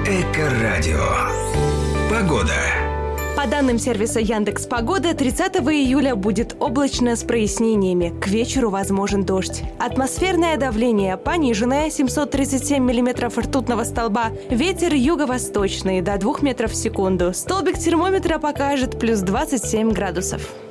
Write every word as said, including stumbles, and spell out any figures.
Эко-радио. Погода. По данным сервиса Яндекс.Погода, тридцатого июля будет облачно с прояснениями. К вечеру возможен дождь. Атмосферное давление пониженное, семьсот тридцать семь миллиметров ртутного столба. Ветер юго-восточный до двух метров в секунду. Столбик термометра покажет плюс двадцать семь градусов.